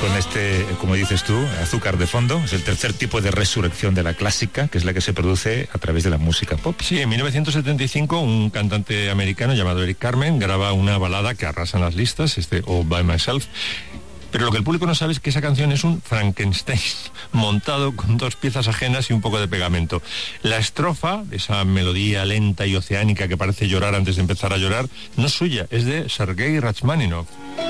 con este, como dices tú, azúcar de fondo. Es el tercer tipo de resurrección de la clásica, que es la que se produce a través de la música pop. Sí, en 1975 un cantante americano llamado Eric Carmen graba una balada que arrasa en las listas, All By Myself. Pero lo que el público no sabe es que esa canción es un Frankenstein montado con dos piezas ajenas y un poco de pegamento. La estrofa, esa melodía lenta y oceánica que parece llorar antes de empezar a llorar, no es suya, es de Sergei Rachmaninoff.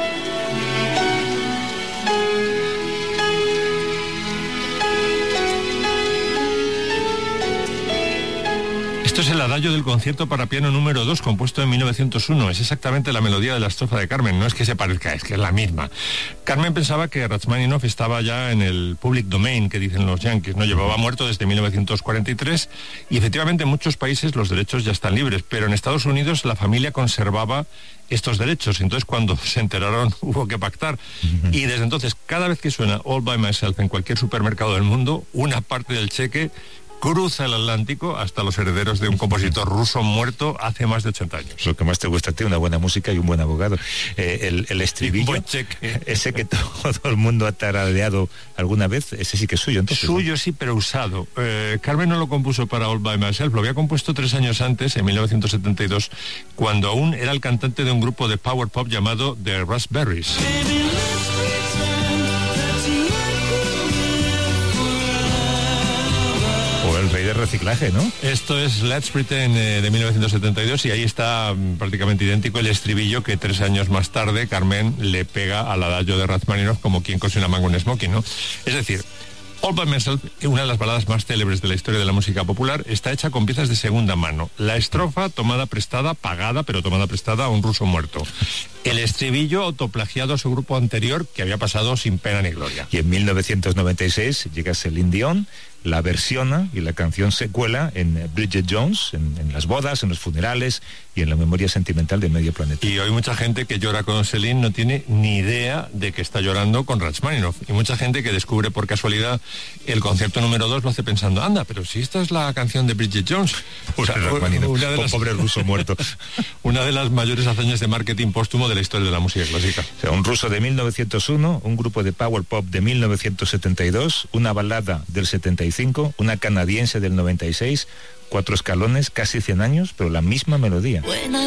Esto es el adagio del concierto para piano número 2, compuesto en 1901. Es exactamente la melodía de la estrofa de Carmen. No es que se parezca, es que es la misma. Carmen pensaba que Rachmaninoff estaba ya en el public domain, que dicen los yankees, ¿no? Llevaba muerto desde 1943 y efectivamente en muchos países los derechos ya están libres, pero en Estados Unidos la familia conservaba estos derechos. Entonces cuando se enteraron hubo que pactar. Y desde entonces, cada vez que suena All By Myself en cualquier supermercado del mundo, una parte del cheque cruza el Atlántico hasta los herederos de un compositor ruso muerto hace más de 80 años. Lo que más te gusta a ti, una buena música y un buen abogado. El estribillo, buen cheque. Ese que todo el mundo ha tarareado alguna vez, ese sí que es suyo, entonces. Suyo, ¿no? sí, pero usado. Carmen no lo compuso para All By Myself, lo había compuesto 3 años antes, en 1972, cuando aún era el cantante de un grupo de power pop llamado The Raspberries. El rey del reciclaje, ¿no? Esto es Let's Pretend de 1972 y ahí está prácticamente idéntico el estribillo que 3 años más tarde Carmen le pega al adagio de Rachmaninoff como quien cose una manga un smoking, ¿no? Es decir, All By Myself, una de las baladas más célebres de la historia de la música popular, está hecha con piezas de segunda mano. La estrofa tomada prestada, pagada, pero tomada prestada a un ruso muerto. El estribillo autoplagiado a su grupo anterior, que había pasado sin pena ni gloria. Y en 1996 llega Celine Dion, la versiona y la canción se cuela en Bridget Jones, en las bodas, en los funerales y en la memoria sentimental de medio planeta. Y hoy mucha gente que llora con Celine no tiene ni idea de que está llorando con Rachmaninoff. Y mucha gente que descubre por casualidad el concierto número 2 lo hace pensando, anda, pero si esta es la canción de Bridget Jones. O sea, una de las... pobre ruso muerto. Una de las mayores hazañas de marketing póstumo de la historia de la música clásica. O sea, un ruso de 1901, un grupo de power pop de 1972, una balada del 75, una canadiense del 96, 4 escalones, casi 100 años, pero la misma melodía.